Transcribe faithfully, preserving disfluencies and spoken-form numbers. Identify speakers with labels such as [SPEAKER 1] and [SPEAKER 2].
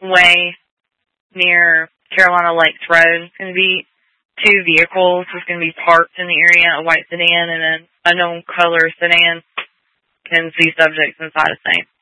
[SPEAKER 1] way near Carolina Lakes Road. It's going to be two vehicles. It's going to be parked in the area, a white sedan and an unknown color sedan, and see subjects inside the same.